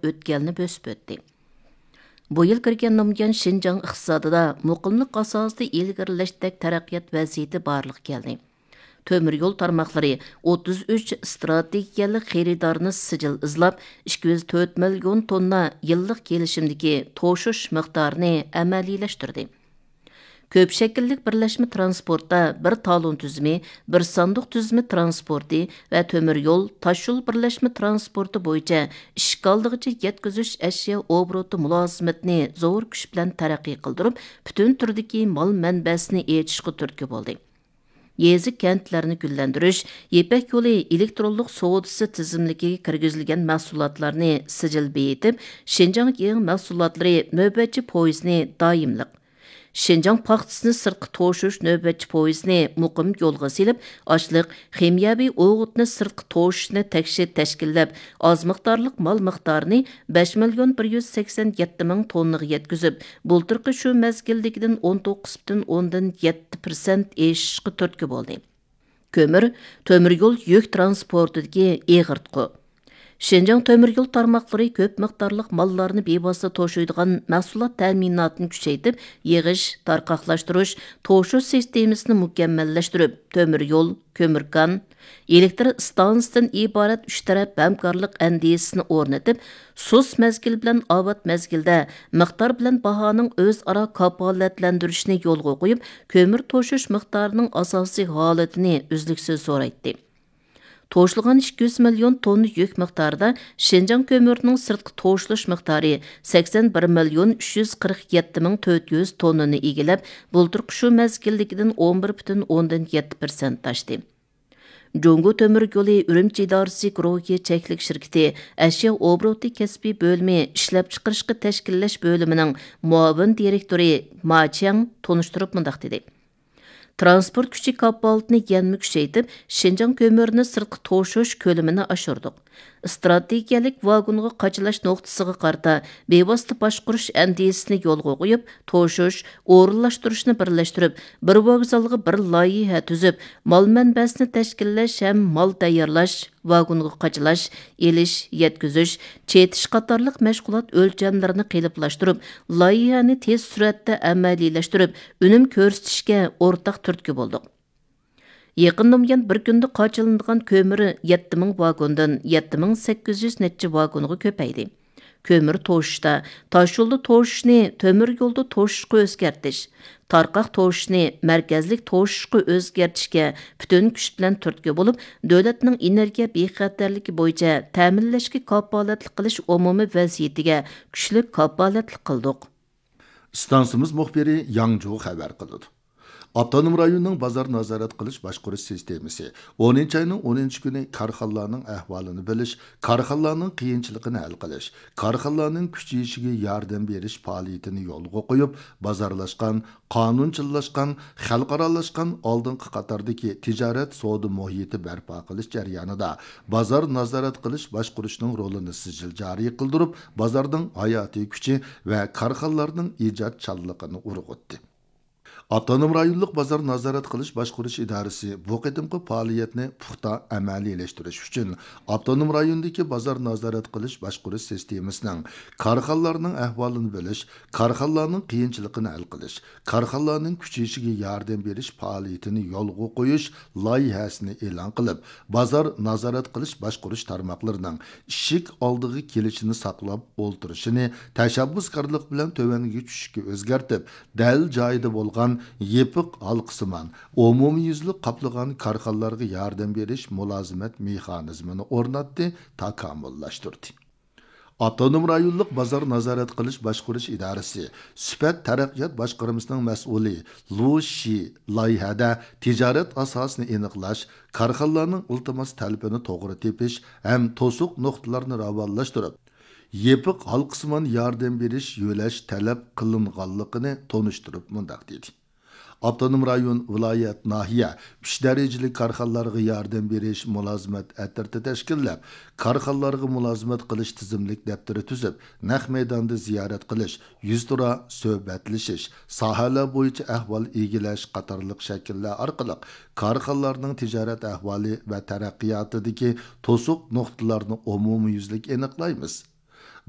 өткәлini бөсіп өтті. Bu yıl kirgen nomgan Şinjan iqtisadida muqimlik asosida ilgirlashdek taraqqiyot vaziyati barliq keldi. Tömür yol tarmaqlari 33 strategiyalik xeridarni sijil izlab 204 million tonna yillik kelishimdagi to'shish miqdorini amaliyleştirdi. Köp şekillik birleşme transportda bir talon tüzümü, bir sandık tüzümü transporti ve tömür yol, taş yol birleşme transportu boyunca işgaldıgıcı yetkizüş eşya obrotu mülazımetini zor güç bilen terakki kıldırıp, bütün türdeki mal menbesini eğitişki türkü oldu. Yezik kentlerini güllendiriş, Yepek yolu elektronluk soğudusu tizimliği kirgizilgen mahsulatlarını sicil beyitip, Şinjan yığın mahsulatları nöbetçi poizini daimlik. Şinjan paxtasını sırtqı toşuş növbətçi poizini muqim yolğa silib, açlıq, ximiyavi oğutni sırtqı toşuşni tekşit təşkilləb, az miqdarlıq mal miqdarını 5.187.000 tonnığı yetküzüb, bultırqı şu məzgildikdən 19,7% eşişqi törtkü boldu. Kömür, tömür yol yük transportudaki eğirtqı. Şinjan tömür yol tarmaqları köp miqdarlıq mallarını bevasıta toşuydigan mahsulat təminatını küçeytib, yığış, tarqaqlaştırış, toşu sistemisini mükemmelleştirib, tömür yol, kömürkan, elektr stansiyasından ibaret 3 taraf hamkorlik endisini o'rnatib, sus mezgil bilan avat mezgilda miqdor bilan bahoning o'zaro kapolatlantirishni yo'lga qo'yib, ko'mir to'shish miqdorining asosiy holatini uzluksiz so'raydi. Toşluğan 200 milyon tonni yük miqdarida Şinjan kömürünün sırtqı toşluş miqdarı 81.347.400 tonnini egilib, bulturq şu mezgildikidan 11,7% taşdı. Jungo Tömür yolu Ürümçi idarəsi Grohi çəklik şirketi əşya obroti kəsbi bölümü işləp çıxırışqı təşkilləş bölümünün muavin direktori Ma Chiang tonuşturub mındaq dedi. Transport küçük kapaltını yenmi küçeytip, Şinjan kömürünü sırtqı toşuş kölümünü aşırdık. Strategiyalik vagonga qaçılaş noqtasıga qarta bevosita boshqarish endisini yo'lga qo'yib, to'shish, o'rinlashtirishni birlashtirib, bir vokzalga bir loyiha tuzib, mol manbasini tashkillash ham mol tayyorlash, vagonga qaçılash, elish, yetkizish, chetish qatorliq mashg'ulot o'lchamlarini qiliplashtirib, loyihani tez suratda amaliyleştirib, unum ko'rsatishga o'rtaq turtki bo'ldik. Yaqindan bir kunda qaçılındıgan kömürü 7000 vagondan 7800 neçe vagonga köpəydi. Kömür toşuşda, taş yolda toşuşni tömür yolda toşuşqa özgertiş, tarqaq toşuşni mərkəzlik toşuşqa özgertishga bütün kuch bilan turtki bo'lib, davlatning energiya bexatarligi bo'yicha ta'minlashga kapolatlik qilish umumiy vaziyatiga kuchli kapolatlik qildik. Stansimiz muxbiri Yangju xabar qildi. Avtonom rayonning bozor nazorat qilish boshqarish sistemasi 10-oyning 10-kuni korxonalarning ahvolini bilish, korxonalarning qiyinchiligini hal qilish, korxonalarning kuchayishiga yordam berish faoliyatini yo'lga qo'yib, bozorlashgan, qonunchillashgan, xalqaralashgan oldingi qatordagi tijorat savdo muhiti barpo qilish jarayonida bozor nazorat qilish boshqarishning rolini sijil joriy qildirib, bozorning hayotiy kuchi va korxonalarning ijodchanligini urg'utdi. Avtonom rayonluq bozor nazorat qilish boshqarish idorasi bu qadimgi faoliyatni puxta amaliylashtirish uchun avtonom rayondagi bozor nazorat qilish boshqarish sistemasining korxonalarning ahvolini bilish, korxonalarning qiyinchiligini hal qilish, korxonalarning kuchayishiga yordam berish faoliyatini yo'lga qo'yish loyihasini e'lon qilib, bozor nazorat qilish boshqarish tarmoqlarining ishik oldiga kelishini saqlab o'ltirishini tashabbuskorlik bilan tovangi tushishga o'zgartib, dal joyida bo'lgan yepiq halqisiman, umumiy yuzli qaplagan korxonalarga yordam berish mulozimat mexanizmini o'rnatdi, takomillashtirdi. Avtonom rayonluq bozor nazorat qilish boshqarish idorasi sifat taraqqiyot boshqarmasining mas'uli Lu Shi loyihada tijorat asosini aniqlash, korxonalarning iltimos talabini to'g'ri tepish ham to'siq nuqtalarni ravonlashtirib, yepiq halqisiman yordam berish yo'lash talab qilinganligini tonishtirib mundaq dedi. Avtonom rayon, viloyat, nahiya 3 darajali korxonalarga yordam berish mulozimat atirti tashkillab, korxonalarga mulozimat qilish tizimlik daftari tuzib, naq maydonda ziyorat qilish, yuz tura suhbatlashish, sohalar bo'yicha ahvol egilash qatorliq shakllar orqali korxonalarning tijorat ahvoli va taraqqiyotidagi to'siq nuqtalarni umumiy yuzlik aniqlaymiz.